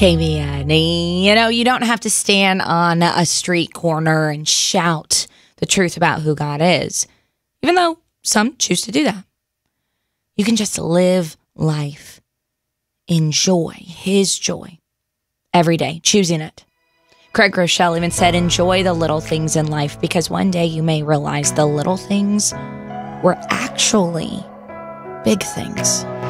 KVN. You know, you don't have to stand on a street corner and shout the truth about who God is, even though some choose to do that. You can just live life, enjoy His joy every day, choosing it. Craig Groeschel even said, enjoy the little things in life, because one day you may realize the little things were actually big things.